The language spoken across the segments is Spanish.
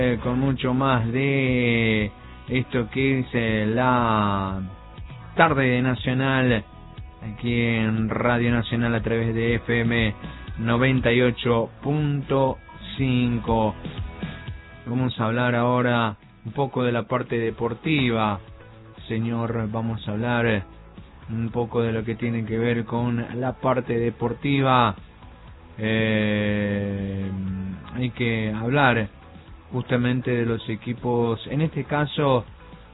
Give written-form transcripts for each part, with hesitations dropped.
Con mucho más de esto que es la tarde nacional aquí en Radio Nacional a través de FM 98.5. Vamos a hablar ahora un poco de la parte deportiva, señor. Vamos a hablar un poco de lo que tiene que ver con la parte deportiva. Hay que hablar justamente de los equipos, en este caso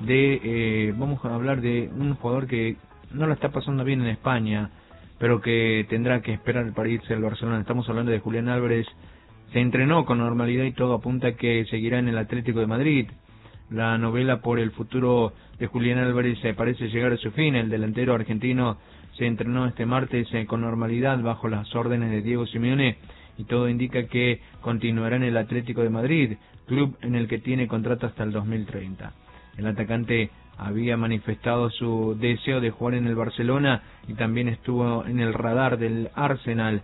vamos a hablar de un jugador que no lo está pasando bien en España, pero que tendrá que esperar para irse al Barcelona. Estamos hablando de Julián Álvarez. Se entrenó con normalidad y todo apunta a que seguirá en el Atlético de Madrid. La novela por el futuro de Julián Álvarez parece llegar a su fin. El delantero argentino se entrenó este martes con normalidad bajo las órdenes de Diego Simeone y todo indica que continuará en el Atlético de Madrid, club en el que tiene contrato hasta el 2030. El atacante había manifestado su deseo de jugar en el Barcelona y también estuvo en el radar del Arsenal,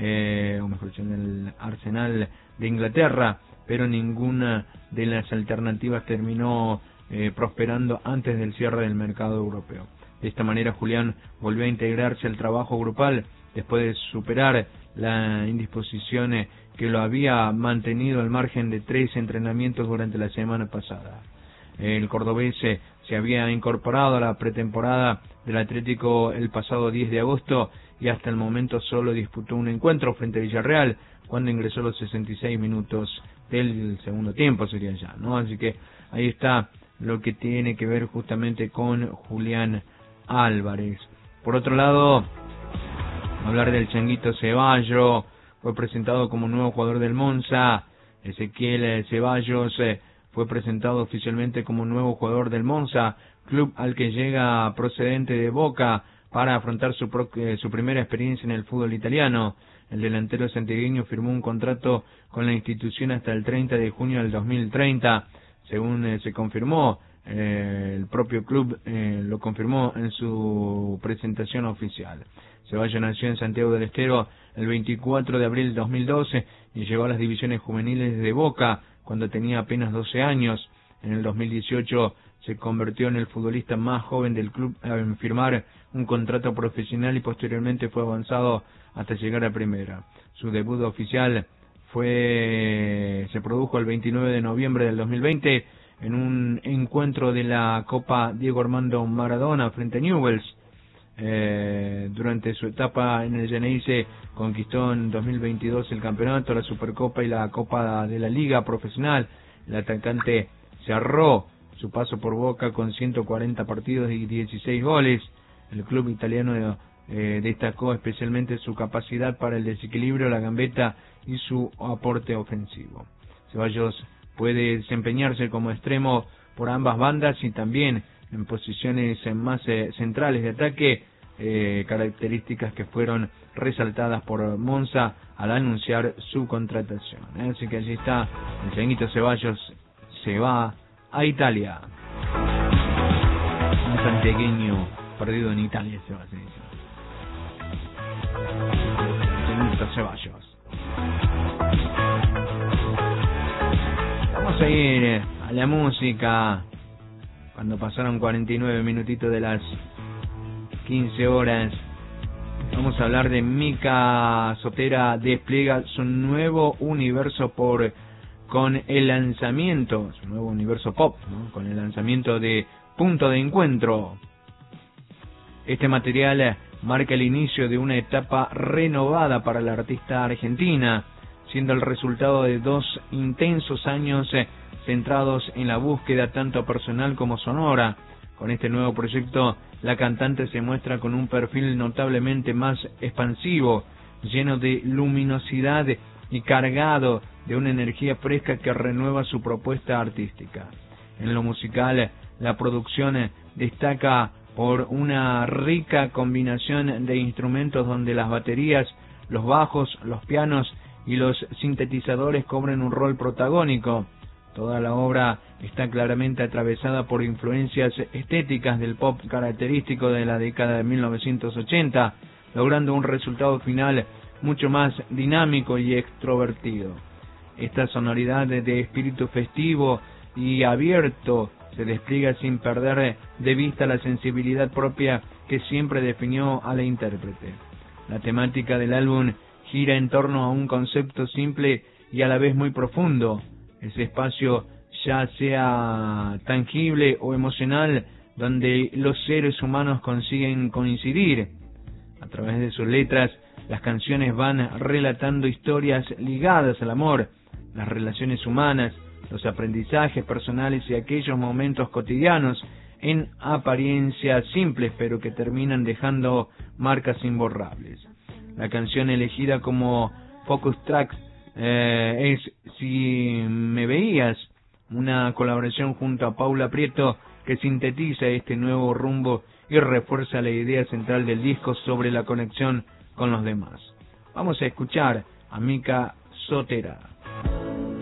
o mejor dicho, en el Arsenal de Inglaterra, pero ninguna de las alternativas terminó prosperando antes del cierre del mercado europeo. De esta manera, Julián volvió a integrarse al trabajo grupal después de superar la indisposición que lo había mantenido al margen de 3 entrenamientos durante la semana pasada. El cordobés se había incorporado a la pretemporada del Atlético el pasado 10 de agosto y hasta el momento solo disputó un encuentro frente a Villarreal cuando ingresó los 66 minutos del segundo tiempo, sería ya, ¿no? Así que ahí está lo que tiene que ver justamente con Julián Álvarez. Por otro lado, hablar del Changuito Ceballos. Fue presentado como nuevo jugador del Monza. Ezequiel Ceballos fue presentado oficialmente como nuevo jugador del Monza, club al que llega procedente de Boca para afrontar su primera experiencia en el fútbol italiano. El delantero santiagueño firmó un contrato con la institución hasta el 30 de junio del 2030, según se confirmó. El propio club lo confirmó en su presentación oficial. Ceballos nació en Santiago del Estero el 24 de abril del 2012 y llegó a las divisiones juveniles de Boca cuando tenía apenas 12 años. En el 2018 se convirtió en el futbolista más joven del club en firmar un contrato profesional y posteriormente fue avanzado hasta llegar a primera. Su debut oficial se produjo el 29 de noviembre del 2020 en un encuentro de la Copa Diego Armando Maradona frente a Newell's. Durante su etapa en el Geneise conquistó en 2022 el campeonato, la Supercopa y la Copa de la Liga Profesional. El atacante cerró su paso por Boca con 140 partidos y 16 goles. El club italiano destacó especialmente su capacidad para el desequilibrio, la gambeta y su aporte ofensivo. Ceballos puede desempeñarse como extremo por ambas bandas y también en posiciones más centrales de ataque, características que fueron resaltadas por Monza al anunciar su contratación. Así que allí está, el Changuito Ceballos se va a Italia. Un santiagueño perdido en Italia se va a hacer eso. Changuito Ceballos. Vamos a ir a la música. Cuando pasaron 49 minutitos de las 15 horas, vamos a hablar de Mika Sotera. Despliega su nuevo universo con el lanzamiento, su nuevo universo pop, ¿no? Con el lanzamiento de Punto de Encuentro. Este material marca el inicio de una etapa renovada para la artista argentina, siendo el resultado de 2 intensos años centrados en la búsqueda tanto personal como sonora. Con este nuevo proyecto, la cantante se muestra con un perfil notablemente más expansivo, lleno de luminosidad y cargado de una energía fresca que renueva su propuesta artística. En lo musical, la producción destaca por una rica combinación de instrumentos donde las baterías, los bajos, los pianos y los sintetizadores cobran un rol protagónico. Toda la obra está claramente atravesada por influencias estéticas del pop característico de la década de 1980, logrando un resultado final mucho más dinámico y extrovertido. Esta sonoridad de espíritu festivo y abierto se despliega sin perder de vista la sensibilidad propia que siempre definió a la intérprete. La temática del álbum gira en torno a un concepto simple y a la vez muy profundo, ese espacio ya sea tangible o emocional donde los seres humanos consiguen coincidir. A través de sus letras, las canciones van relatando historias ligadas al amor, las relaciones humanas, los aprendizajes personales y aquellos momentos cotidianos en apariencia simples pero que terminan dejando marcas imborrables. La canción elegida como Focus Tracks es Si me veías, una colaboración junto a Paula Prieto que sintetiza este nuevo rumbo y refuerza la idea central del disco sobre la conexión con los demás. Vamos a escuchar a Mika Sotera.